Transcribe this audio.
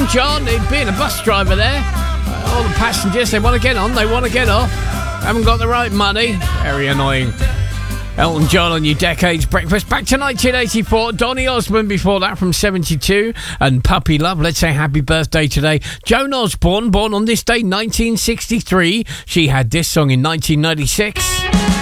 John, being a bus driver there. All the passengers, they want to get on, they want to get off. Haven't got the right money. Very annoying. Elton John on your Decades Breakfast. Back to 1984. Donny Osmond before that from 72. And Puppy Love. Let's say happy birthday today. Joan Osborne, born on this day, 1963. She had this song in 1996.